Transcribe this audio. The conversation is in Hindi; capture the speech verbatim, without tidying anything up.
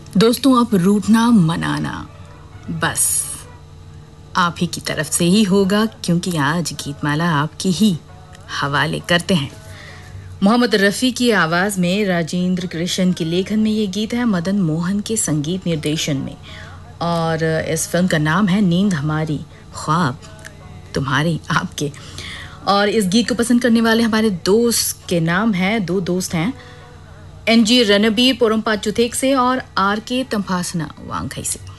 दोस्तों, अब रूठना मनाना बस आप ही की तरफ से ही होगा, क्योंकि आज गीतमाला आपकी ही हवाले करते हैं। मोहम्मद रफ़ी की आवाज़ में, राजेंद्र कृष्ण के लेखन में ये गीत है, मदन मोहन के संगीत निर्देशन में, और इस फिल्म का नाम है नींद हमारी, ख्वाब तुम्हारे आपके। और इस गीत को पसंद करने वाले हमारे दोस्त के नाम है, दो दोस्त हैं, एन जी रणबीर पोरम्पा चुथेक से और आर के तंफासना वांगखई से।